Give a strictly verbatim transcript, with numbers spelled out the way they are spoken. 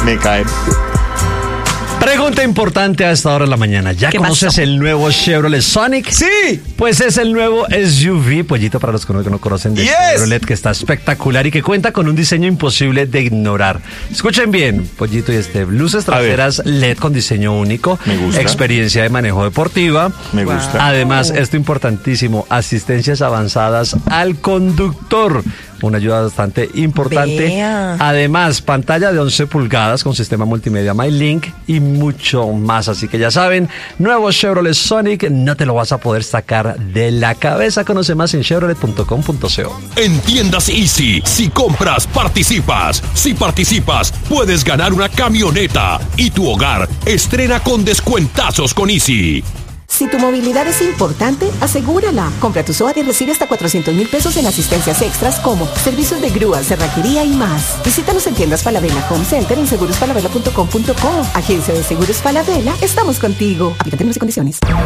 Me cae. Pregunta importante a esta hora de la mañana. ¿Ya conoces pasó? el nuevo Chevrolet Sonic? ¡Sí! Pues es el nuevo S U V, pollito, para los que no, que no conocen de yes. Chevrolet, que está espectacular y que cuenta con un diseño imposible de ignorar. Escuchen bien, pollito y este, luces traseras L E D con diseño único. Me gusta. Experiencia de manejo deportiva. Me gusta. Además, esto importantísimo, asistencias avanzadas al conductor. Una ayuda bastante importante. Vea. Además, pantalla de once pulgadas con sistema multimedia MyLink y mucho más. Así que ya saben, nuevo Chevrolet Sonic, no te lo vas a poder sacar de la cabeza. Conoce más en chevrolet punto com punto co. En Tiendas Easy, si compras, participas. Si participas, puedes ganar una camioneta. Y tu hogar estrena con descuentazos con Easy. Si tu movilidad es importante, asegúrala. Compra tu SOAT y recibe hasta cuatrocientos mil pesos en asistencias extras como servicios de grúa, cerrajería y más. Visítanos en tiendas Falabella Home Center en seguros falabella punto com punto co. Agencia de Seguros Falabella, estamos contigo. Aplica términos y condiciones.